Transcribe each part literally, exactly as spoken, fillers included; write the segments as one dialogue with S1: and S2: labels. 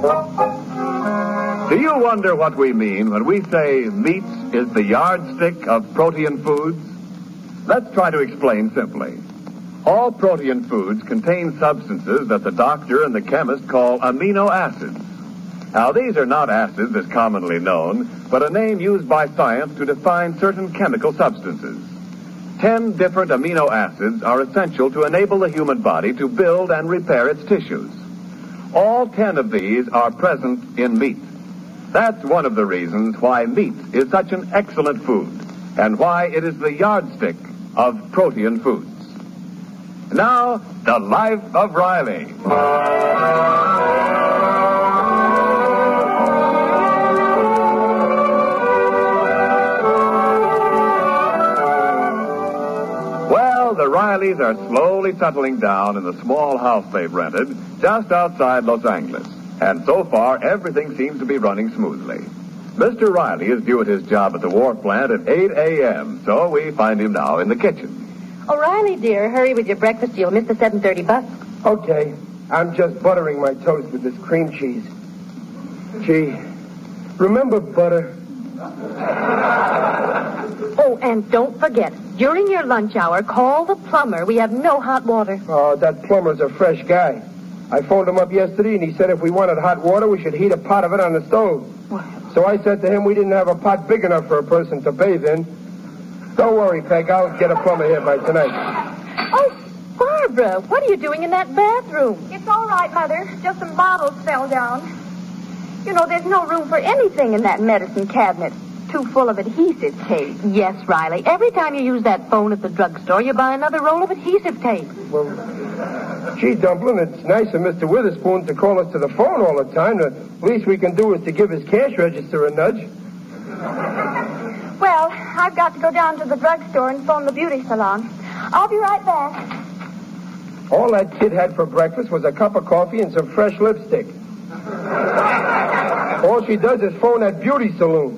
S1: Do you wonder what we mean when we say meat is the yardstick of protein foods? Let's try to explain simply. All protein foods contain substances that the doctor and the chemist call amino acids. Now, these are not acids as commonly known, but a name used by science to define certain chemical substances. Ten different amino acids are essential to enable the human body to build and repair its tissues. All ten of these are present in meat. That's one of the reasons why meat is such an excellent food and why it is the yardstick of protein foods. Now, the life of Riley. Well, the Rileys are slowly settling down in the small house they've rented just outside Los Angeles. And so far, everything seems to be running smoothly. Mister Riley is due at his job at the wharf plant at eight a.m., so we find him now in the kitchen.
S2: Oh, Riley, dear, hurry with your breakfast. You'll miss the seven thirty bus.
S3: Okay. I'm just buttering my toast with this cream cheese. Gee, remember butter?
S2: Oh, and don't forget, during your lunch hour, call the plumber. We have no hot water.
S3: Oh, that plumber's a fresh guy. I phoned him up yesterday, and he said if we wanted hot water, we should heat a pot of it on the stove.
S2: Well.
S3: So I said to him we didn't have a pot big enough for a person to bathe in. Don't worry, Peg. I'll get a plumber here by tonight.
S2: Oh, Barbara, what are you doing in that bathroom?
S4: It's all right, Mother. Just some bottles fell down. You know, there's no room for anything in that medicine cabinet. Too full of adhesive tape.
S2: Yes, Riley. Every time you use that phone at the drugstore, you buy another roll of adhesive tape.
S3: Well, gee, Dumplin', it's nice of Mister Witherspoon to call us to the phone all the time. The least we can do is to give his cash register a nudge.
S4: Well, I've got to go down to the drugstore and phone the beauty salon. I'll be right back.
S3: All that kid had for breakfast was a cup of coffee and some fresh lipstick. All she does is phone that beauty saloon.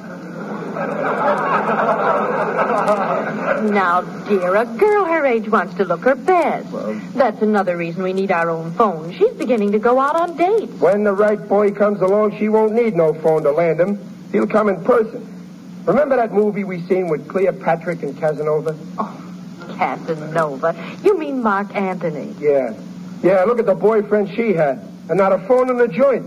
S2: Now, dear, a girl her age wants to look her best.
S3: Well,
S2: that's another reason we need our own phone. She's beginning to go out on dates.
S3: When the right boy comes along, she won't need no phone to land him. He'll come in person. Remember that movie we seen with Cleopatra and Casanova?
S2: Oh, Casanova. You mean Mark Antony?
S3: Yeah. Yeah, look at the boyfriend she had. And not a phone in the joint.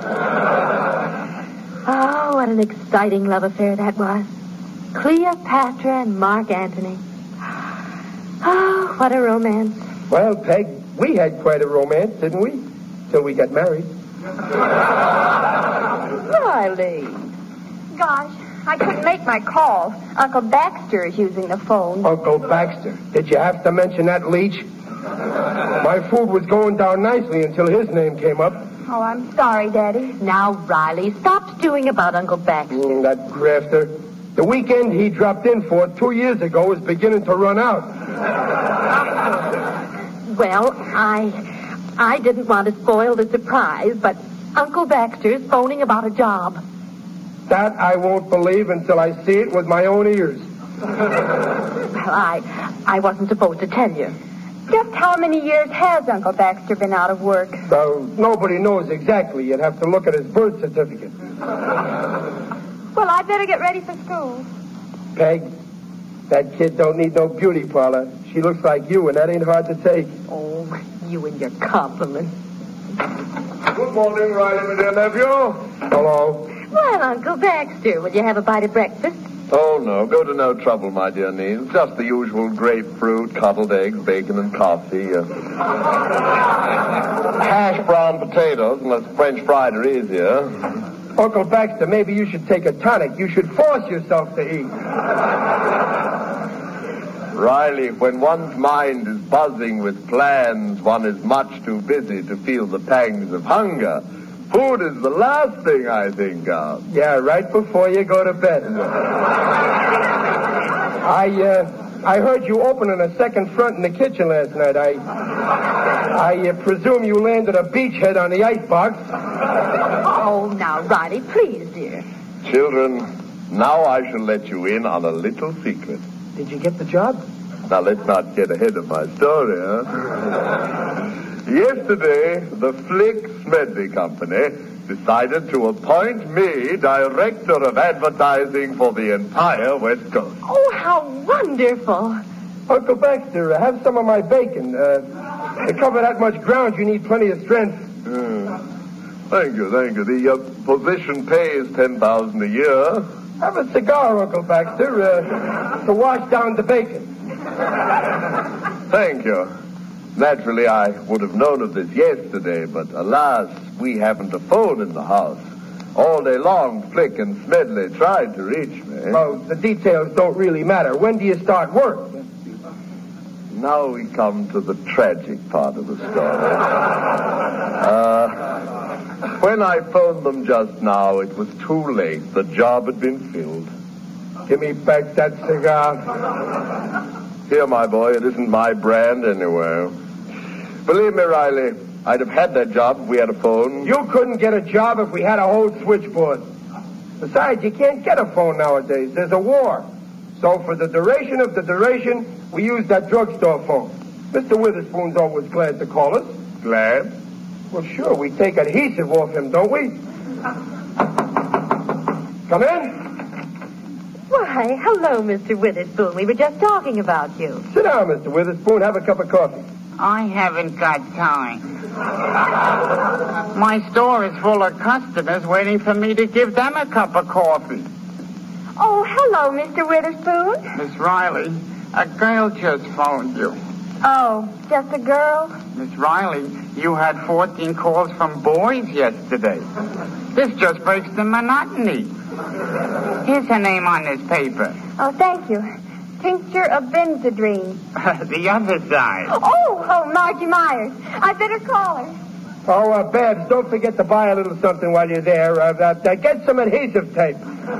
S2: Oh, what an exciting love affair that was. Cleopatra and Mark Antony. Oh, what a romance.
S3: Well, Peg, we had quite a romance, didn't we? Till we got married.
S2: Riley.
S4: Gosh, I couldn't make my call. Uncle Baxter is using the phone.
S3: Uncle Baxter. Did you have to mention that leech? My food was going down nicely until his name came up.
S4: Oh, I'm sorry, Daddy.
S2: Now, Riley, stop stewing about Uncle Baxter.
S3: Mm, that grafter. The weekend he dropped in for two years ago is beginning to run out.
S2: Well, I... I didn't want to spoil the surprise, but Uncle Baxter's phoning about a job.
S3: That I won't believe until I see it with my own ears.
S2: Well, I... I wasn't supposed to tell you.
S4: Just how many years has Uncle Baxter been out of work?
S3: So nobody knows exactly. You'd have to look at his birth certificate.
S4: Well, I'd better get ready for school.
S3: Peg, that kid don't need no beauty parlor. She looks like you, and that ain't hard to take.
S2: Oh, you and your compliments.
S3: Good morning, Riley, my dear nephew. Hello.
S2: Well, Uncle Baxter, will you have a bite of breakfast?
S1: Oh, no. Go to no trouble, my dear niece. Just the usual grapefruit, cottled eggs, bacon, and coffee. Uh, hash brown potatoes, unless French fried are easier.
S3: Uncle Baxter, maybe you should take a tonic. You should force yourself to eat.
S1: Riley, when one's mind is buzzing with plans, one is much too busy to feel the pangs of hunger. Food is the last thing I think of.
S3: Yeah, right before you go to bed. I, uh, I heard you opening a second front in the kitchen last night. I, I uh, presume you landed a beachhead on the icebox.
S2: Oh, now, Riley, please, dear.
S1: Children, now I shall let you in on a little secret.
S3: Did you get the job?
S1: Now, let's not get ahead of my story, huh? Yesterday, the Flick Smedley Company decided to appoint me Director of Advertising for the entire West Coast.
S2: Oh, how wonderful.
S3: Uncle Baxter, uh, have some of my bacon. Uh, to cover that much ground, you need plenty of strength.
S1: Uh, thank you, thank you. The uh, position pays ten thousand dollars a year.
S3: Have a cigar, Uncle Baxter, uh, to wash down the bacon.
S1: Thank you. Naturally, I would have known of this yesterday, but alas, we haven't a phone in the house. All day long, Flick and Smedley tried to reach me.
S3: Well, the details don't really matter. When do you start work?
S1: Now we come to the tragic part of the story. Uh, when I phoned them just now, it was too late. The job had been filled.
S3: Give me back that cigar.
S1: Here, my boy, it isn't my brand anywhere. Believe me, Riley, I'd have had that job if we had a phone.
S3: You couldn't get a job if we had a whole switchboard. Besides, you can't get a phone nowadays. There's a war. So for the duration of the duration, we use that drugstore phone. Mister Witherspoon's always glad to call us.
S1: Glad?
S3: Well, sure, we take adhesive off him, don't we? Come in.
S2: Why, hello, Mister Witherspoon. We were just talking about you.
S3: Sit down, Mister Witherspoon. Have a cup of coffee.
S5: I haven't got time. My store is full of customers waiting for me to give them a cup of coffee.
S4: Oh, hello, Mister Witherspoon.
S5: Miss Riley, a girl just phoned you.
S4: Oh, just a girl?
S5: Miss Riley, you had fourteen calls from boys yesterday. This just breaks the monotony. Here's her name on this paper.
S4: Oh, thank you. Tincture of Benzedrine.
S5: The other side.
S4: Oh, oh, Margie Myers. I better call her.
S3: Oh, uh, Babs, don't forget to buy a little something while you're there. Uh, uh, uh, get some adhesive tape.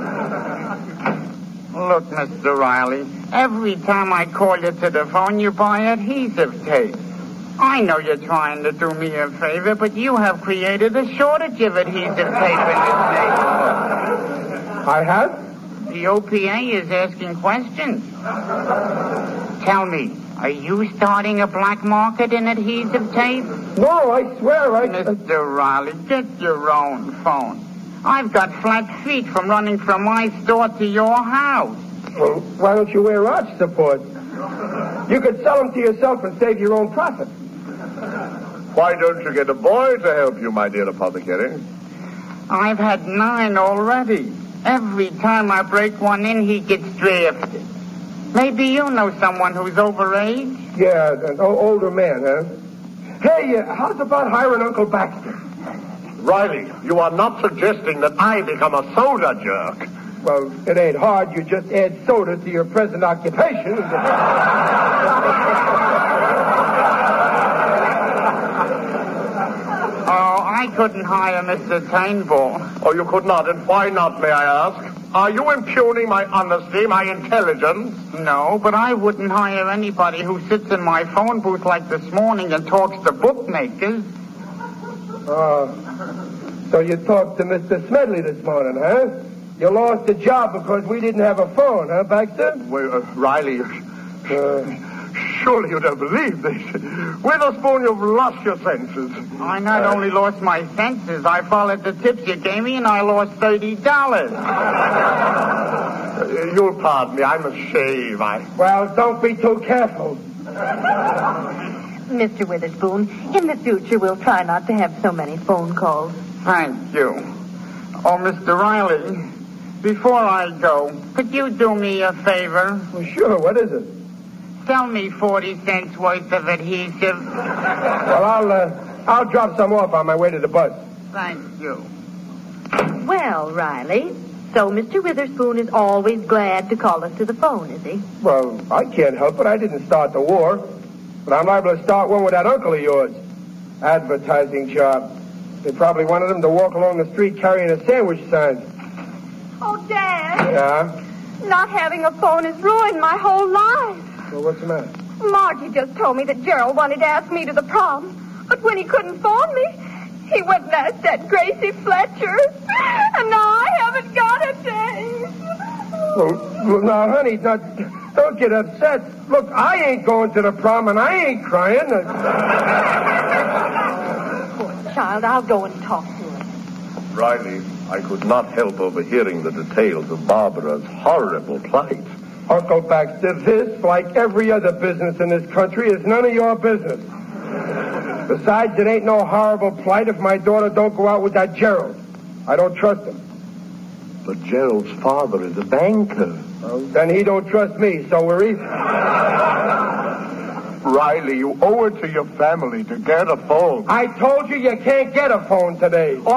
S5: Look, Mister Riley, every time I call you to the phone, you buy adhesive tape. I know you're trying to do me a favor, but you have created a shortage of adhesive tape in this neighborhood.
S3: I have?
S5: The O P A is asking questions. Tell me, are you starting a black market in adhesive tape?
S3: No, I swear I...
S5: Mister Riley, get your own phone. I've got flat feet from running from my store to your house.
S3: Well, why don't you wear arch support? You could sell them to yourself and save your own profit.
S1: Why don't you get a boy to help you, my dear apothecary?
S5: I've had nine already. Every time I break one in, he gets drafted. Maybe you know someone who's overage?
S3: Yeah, an o- older man, huh? Hey, uh, how's about hiring Uncle Baxter?
S1: Riley, you are not suggesting that I become a soda jerk.
S3: Well, it ain't hard. You just add soda to your present occupation.
S5: Oh, I couldn't hire Mister Tainball.
S1: Oh, you could not, and why not, may I ask? Are you impugning my honesty, my intelligence?
S5: No, but I wouldn't hire anybody who sits in my phone booth like this morning and talks to bookmakers.
S3: Oh, so you talked to Mister Smedley this morning, huh? You lost the job because we didn't have a phone, huh, Baxter?
S1: Well, uh, Riley,
S3: Uh,
S1: surely you don't believe this. Witherspoon, you've lost your senses.
S5: I not only lost my senses, I followed the tips you gave me and I lost thirty dollars.
S1: Uh, you'll pardon me, I'm a shave. I...
S3: well, don't be too careful.
S2: Mister Witherspoon, in the future, we'll try not to have so many phone calls.
S5: Thank you. Oh, Mister Riley, before I go, could you do me a favor?
S3: Well, sure, what is it?
S5: Sell me forty cents worth of adhesive.
S3: Well, I'll, uh, I'll drop some off on my way to the bus.
S5: Thank you.
S2: Well, Riley, so Mister Witherspoon is always glad to call us to the phone, is he?
S3: Well, I can't help it. I didn't start the war. But I'm liable to start one with that uncle of yours. Advertising job. They probably wanted him to walk along the street carrying a sandwich sign.
S4: Oh, Dad.
S3: Yeah?
S4: Not having a phone has ruined my whole life.
S3: Well, what's the matter?
S4: Margie just told me that Gerald wanted to ask me to the prom. But when he couldn't phone me, he went and asked that Gracie Fletcher. And now I haven't got a date.
S3: Well, well now, honey, now, don't get upset. Look, I ain't going to the prom, and I ain't crying.
S2: Poor child, I'll go and talk to him.
S6: Riley, I could not help overhearing the details of Barbara's horrible plight.
S3: Uncle Baxter, this, like every other business in this country, is none of your business. Besides, it ain't no horrible plight if my daughter don't go out with that Gerald. I don't trust him.
S6: But Gerald's father is a banker.
S3: Well, then he don't trust me, so we're even.
S6: Riley, you owe it to your family to get a phone.
S3: I told you you can't get a phone today.